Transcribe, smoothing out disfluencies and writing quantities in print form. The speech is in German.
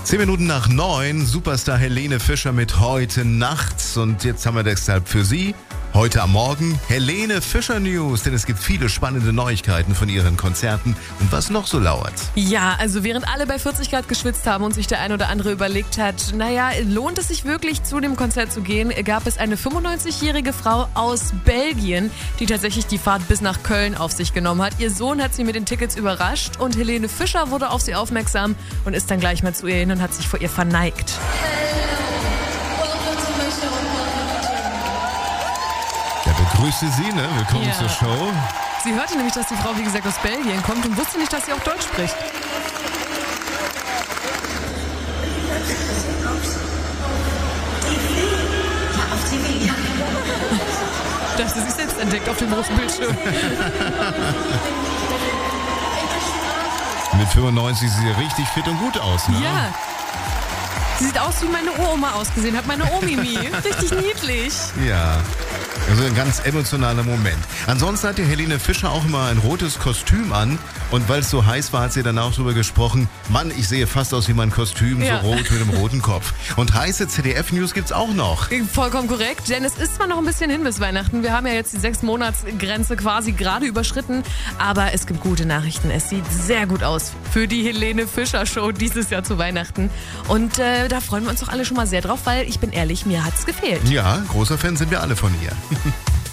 10 Minuten nach 9, Superstar Helene Fischer mit Heute Nachts. Und jetzt haben wir deshalb für Sie heute am Morgen Helene Fischer News, denn es gibt viele spannende Neuigkeiten von ihren Konzerten und was noch so lauert. Ja, also während alle bei 40 Grad geschwitzt haben und sich der ein oder andere überlegt hat, naja, lohnt es sich wirklich zu dem Konzert zu gehen, gab es eine 95-jährige Frau aus Belgien, die tatsächlich die Fahrt bis nach Köln auf sich genommen hat. Ihr Sohn hat sie mit den Tickets überrascht und Helene Fischer wurde auf sie aufmerksam und ist dann gleich mal zu ihr hin und hat sich vor ihr verneigt. Grüße Sie, ne? Willkommen zur Show. Sie hörte nämlich, dass die Frau, wie gesagt, aus Belgien kommt und wusste nicht, dass sie auch Deutsch spricht. Dass sie sich selbst entdeckt auf dem großen Bildschirm. Mit 95 sieht sie richtig fit und gut aus, ne? Ja. Sie sieht aus, wie meine Uroma ausgesehen hat, meine Omimi. Richtig niedlich. Ja. Also ein ganz emotionaler Moment. Ansonsten hat die Helene Fischer auch immer ein rotes Kostüm an. Und weil es so heiß war, hat sie dann auch darüber gesprochen, Mann, ich sehe fast aus wie mein Kostüm, so rot mit dem roten Kopf. Und heiße ZDF-News gibt's auch noch. Vollkommen korrekt, denn es ist zwar noch ein bisschen hin bis Weihnachten. Wir haben ja jetzt die 6-Monats-Grenze quasi gerade überschritten. Aber es gibt gute Nachrichten. Es sieht sehr gut aus für die Helene Fischer Show dieses Jahr zu Weihnachten. Und da freuen wir uns doch alle schon mal sehr drauf, weil ich bin ehrlich, mir hat's gefehlt. Ja, großer Fan sind wir alle von ihr.